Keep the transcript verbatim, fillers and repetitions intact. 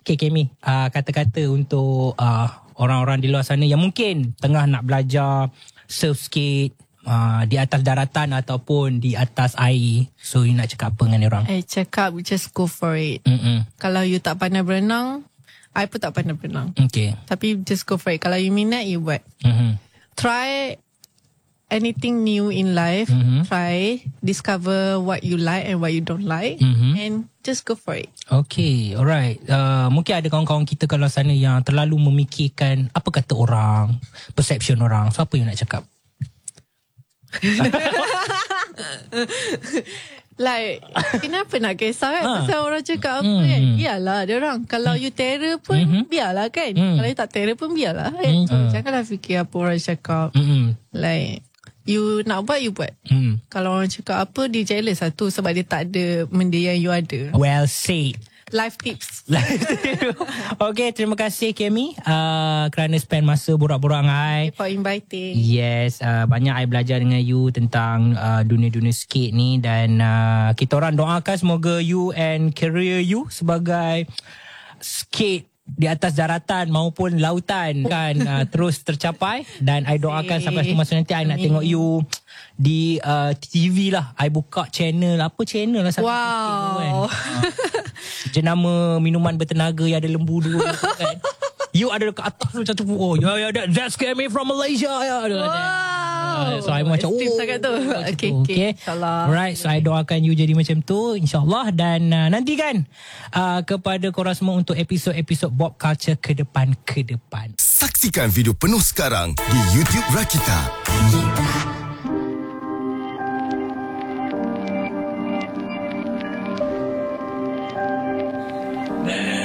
Okay Kemi, uh, kata-kata untuk uh, orang-orang di luar sana yang mungkin tengah nak belajar surf skate uh, di atas daratan ataupun di atas air. So you nak cakap apa dengan orang? I cakap just go for it. Mm-mm. Kalau you tak pandai berenang, I pun tak pandai berenang. Okay. Tapi just go for it. Kalau you minat, you buat. Mm-hmm. Try anything new in life. Mm-hmm. Try, discover what you like and what you don't like. Mm-hmm. And just go for it. Okay, alright. Uh, mungkin ada kawan-kawan kita kalau sana yang terlalu memikirkan apa kata orang, perception orang. So apa you nak cakap? Like, kenapa nak kisah kan? Ha. Pasal orang cakap apa Hmm. kan? Biarlah dia orang. Kalau you terror pun, Mhm. biarlah kan? Hmm. Kalau you tak terror pun, biarlah kan? Hmm. So, janganlah fikir apa orang cakap. Mm-mm. Like, you nak buat, you buat. Mm. Kalau orang cakap apa, dia jealous lah tu sebab dia tak ada benda yang you ada. Well said. Life tips. Okay, terima kasih Kemi uh, kerana spend masa borak-borak dengan I. For inviting. Yes, uh, banyak I belajar dengan you tentang uh, dunia-dunia skate ni dan uh, kita orang doakan semoga you and career you sebagai skate di atas daratan maupun lautan kan uh, terus tercapai dan I doakan sampai satu masa nanti I nak tengok you di uh, T V lah. I buka channel apa channel lah satu Wow. kan. Uh, jenama minuman bertenaga yang ada lembu dua tu kan. You ada dekat atas tu macam tu. Oh, yeah, yeah, that, that's me from Malaysia. Yeah, Wow. Uh, so I macam Esteem oh, sangat tu. macam Okay, tu, okay. InsyaAllah. Alright, so I doakan you jadi macam tu InsyaAllah. Dan uh, nantikan uh, kepada korang semua untuk episod-episod Bob Culture ke depan ke depan. Saksikan video penuh sekarang di YouTube Rakita. Nah.